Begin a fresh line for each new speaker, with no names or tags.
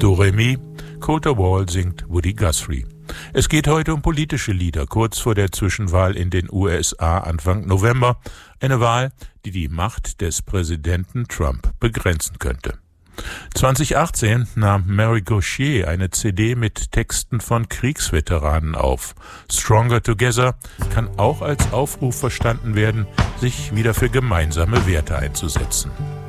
Do-Re-Mi, Colter Wall singt Woody Guthrie. Es geht heute um politische Lieder, kurz vor der Zwischenwahl in den USA Anfang November. Eine Wahl, die die Macht des Präsidenten Trump begrenzen könnte. 2018 nahm Mary Gauthier eine CD mit Texten von Kriegsveteranen auf. Stronger Together kann auch als Aufruf verstanden werden, sich wieder für gemeinsame Werte einzusetzen.